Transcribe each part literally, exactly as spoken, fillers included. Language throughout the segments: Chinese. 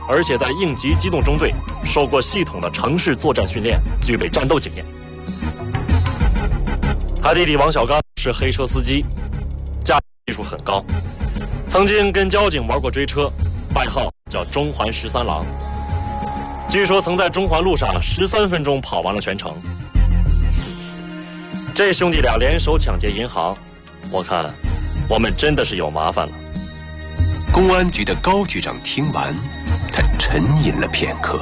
而且在应急机动中队受过系统的城市作战训练，具备战斗经验。他弟弟王小刚是黑车司机，驾驶技术很高，曾经跟交警玩过追车，外号叫中环十三郎。据说曾在中环路上十三分钟跑完了全程。这兄弟俩联手抢劫银行，我看我们真的是有麻烦了。 公安局的高局长听完，他沉吟了片刻。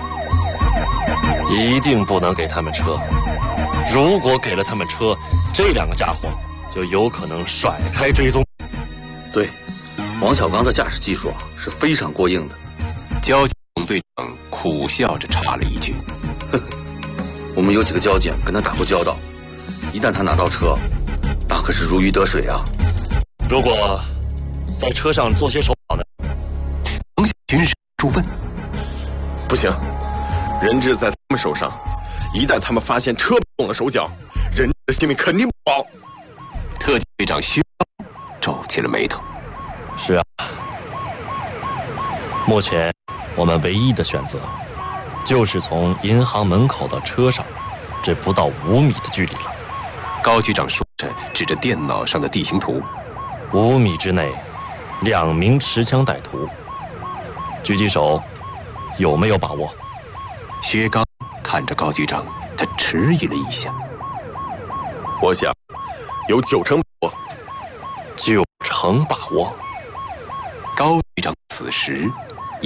一定不能给他们车，如果给了他们车，这两个家伙就有可能甩开追踪。 对，王小刚的驾驶技术是非常过硬的。 交警总队长苦笑着插了一句：“ 呵呵，我们有几个交警跟他打过交道，一旦他拿到车，那可是如鱼得水啊。 如果在车上做些手脚呢？” 王小军忍住问：“ 不行，人质在他们手上，一旦他们发现车动了手脚，人质的性命肯定不保。” 特警队长薛刚皱起了眉头：“ 是啊，目前我们唯一的选择，就是从银行门口到车上，这不到五米的距离了。” 高局长说着，指着电脑上的地形图：“ 五米之内，两名持枪歹徒。狙击手有没有把握？” 薛刚看着高局长，他迟疑了一下：“ 我想有九成把握。” 九成把握。 高局长此时